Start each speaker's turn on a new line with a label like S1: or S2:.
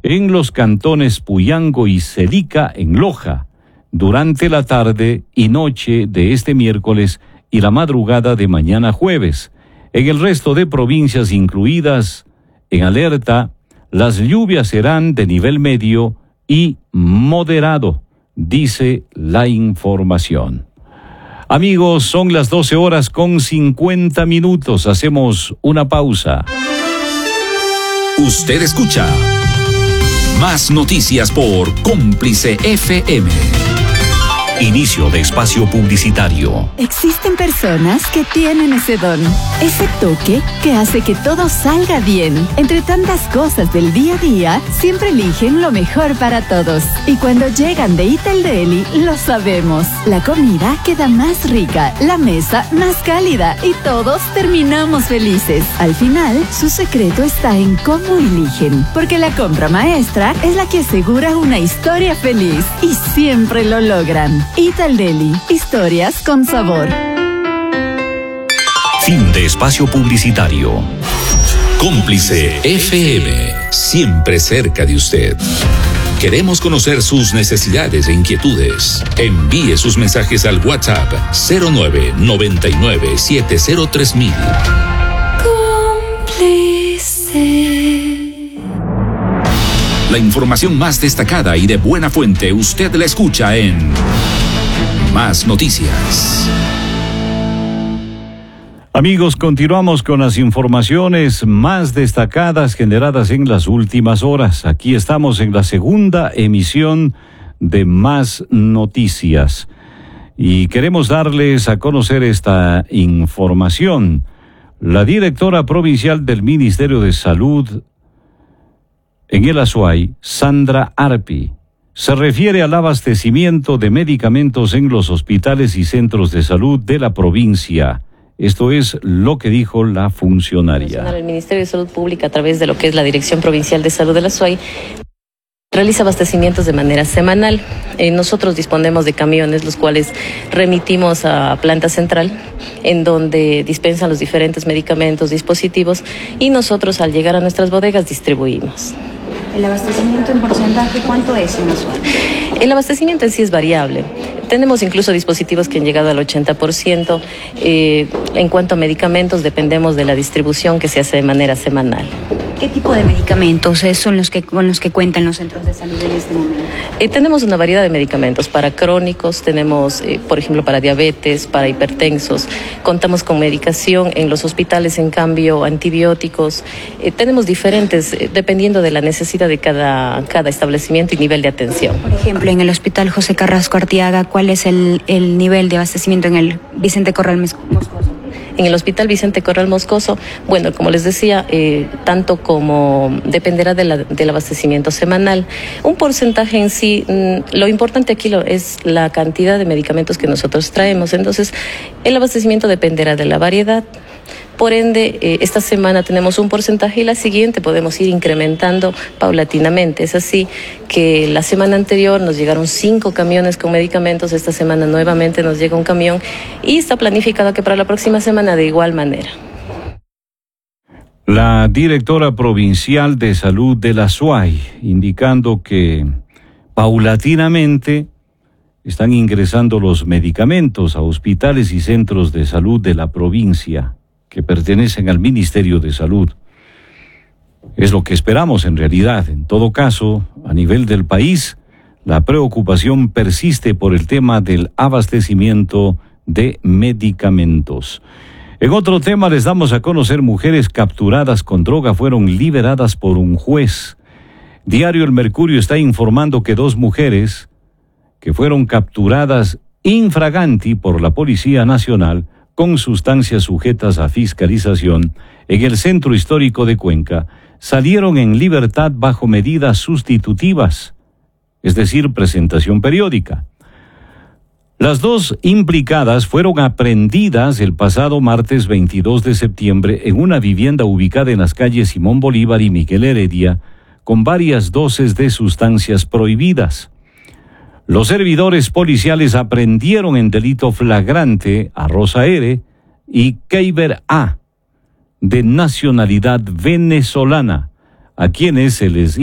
S1: en los cantones Puyango y Celica en Loja, durante la tarde y noche de este miércoles y la madrugada de mañana jueves. En el resto de provincias incluidas en alerta, las lluvias serán de nivel medio y moderado, dice la información. Amigos, son las 12:50. Hacemos una pausa.
S2: Usted escucha Más Noticias por Cómplice FM. Inicio de espacio publicitario.
S3: Existen personas que tienen ese don, ese toque que hace que todo salga bien. Entre tantas cosas del día a día, siempre eligen lo mejor para todos. Y cuando llegan de Eat al Deli, lo sabemos. La comida queda más rica, la mesa más cálida y todos terminamos felices. Al final, su secreto está en cómo eligen, porque la compra maestra es la que asegura una historia feliz y siempre lo logran. Eat al Deli, historias con sabor.
S2: Fin de espacio publicitario. Cómplice FM, siempre cerca de usted. Queremos conocer sus necesidades e inquietudes. Envíe sus mensajes al WhatsApp 0999703000.
S3: Cómplice.
S2: La información más destacada y de buena fuente usted la escucha en Más Noticias.
S1: Amigos, continuamos con las informaciones más destacadas generadas en las últimas horas. Aquí estamos en la segunda emisión de Más Noticias y queremos darles a conocer esta información. La directora provincial del Ministerio de Salud en el Azuay, Sandra Arpi, se refiere al abastecimiento de medicamentos en los hospitales y centros de salud de la provincia. Esto es lo que dijo la funcionaria.
S4: El Ministerio de Salud Pública, a través de lo que es la Dirección Provincial de Salud del Azuay, realiza abastecimientos de manera semanal. Nosotros disponemos de camiones, los cuales remitimos a planta central, en donde dispensan los diferentes medicamentos, dispositivos, y nosotros al llegar a nuestras bodegas distribuimos.
S5: ¿El abastecimiento en porcentaje cuánto es en Azuay?
S4: El abastecimiento en sí es variable. Tenemos incluso dispositivos que han llegado al 80%. En cuanto a medicamentos, dependemos de la distribución que se hace de manera semanal.
S5: ¿Qué tipo de medicamentos son con los que cuentan los centros de salud en este momento?
S4: Tenemos una variedad de medicamentos para crónicos, tenemos, por ejemplo, para diabetes, para hipertensos. Contamos con medicación en los hospitales, en cambio, antibióticos. Tenemos diferentes, dependiendo de la necesidad de cada establecimiento y nivel de atención.
S5: Por ejemplo, en el Hospital José Carrasco Arteaga, ¿cuál es el nivel de abastecimiento en el Vicente Corral Moscoso?
S4: En el Hospital Vicente Corral Moscoso, bueno, como les decía, tanto como dependerá del abastecimiento semanal. Un porcentaje en sí, lo importante aquí es la cantidad de medicamentos que nosotros traemos. Entonces, el abastecimiento dependerá de la variedad. Por ende, esta semana tenemos un porcentaje y la siguiente podemos ir incrementando paulatinamente. Es así que la semana anterior nos llegaron 5 camiones con medicamentos, esta semana nuevamente nos llega un camión y está planificado que para la próxima semana de igual manera.
S1: La directora provincial de salud de la Azuay, indicando que paulatinamente están ingresando los medicamentos a hospitales y centros de salud de la provincia que pertenecen al Ministerio de Salud. Es lo que esperamos en realidad. En todo caso, a nivel del país, la preocupación persiste por el tema del abastecimiento de medicamentos. En otro tema, les damos a conocer: mujeres capturadas con droga fueron liberadas por un juez. Diario El Mercurio está informando que 2 mujeres que fueron capturadas infraganti por la Policía Nacional con sustancias sujetas a fiscalización en el Centro Histórico de Cuenca salieron en libertad bajo medidas sustitutivas, es decir, presentación periódica. Las 2 implicadas fueron aprehendidas el pasado martes 22 de septiembre en una vivienda ubicada en las calles Simón Bolívar y Miguel Heredia, con varias dosis de sustancias prohibidas. Los servidores policiales aprehendieron en delito flagrante a Rosa R. y Keiber A., de nacionalidad venezolana, a quienes se les